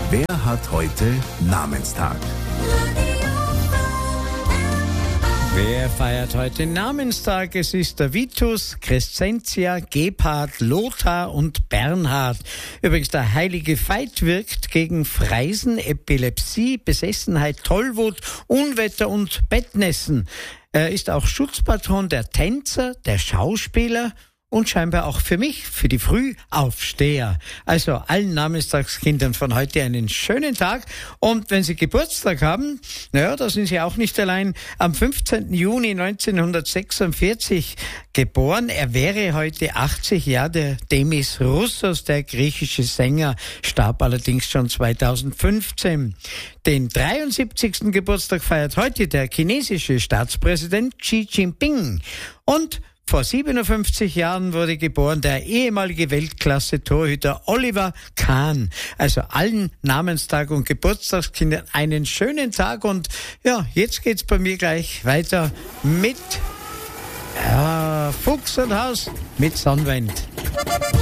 Wer hat heute Namenstag? Wer feiert heute Namenstag? Es ist der Vitus, Crescentia, Gebhard, Lothar und Bernhard. Übrigens, der heilige Veit wirkt gegen Freisen, Epilepsie, Besessenheit, Tollwut, Unwetter und Bettnässen. Er ist auch Schutzpatron der Tänzer, der Schauspieler und scheinbar auch für mich, für die Frühaufsteher. Also allen Namenstagskindern von heute einen schönen Tag. Und wenn Sie Geburtstag haben, naja, da sind Sie auch nicht allein. Am 15. Juni 1946 geboren. Er wäre heute 80 Jahre. Der Demis Roussos, der griechische Sänger, starb allerdings schon 2015. Den 73. Geburtstag feiert heute der chinesische Staatspräsident Xi Jinping. Und vor 57 Jahren wurde geboren der ehemalige Weltklasse-Torhüter Oliver Kahn. Also allen Namenstag- und Geburtstagskindern einen schönen Tag. Und ja, jetzt geht's bei mir gleich weiter mit Fuchs und Haus mit Sonnenwind.